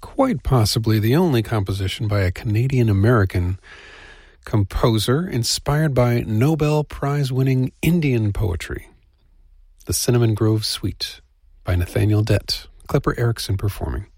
quite possibly the only composition by a Canadian-American composer inspired by Nobel Prize-winning Indian poetry. The Cinnamon Grove Suite by Nathaniel Dett, Clipper Erickson performing.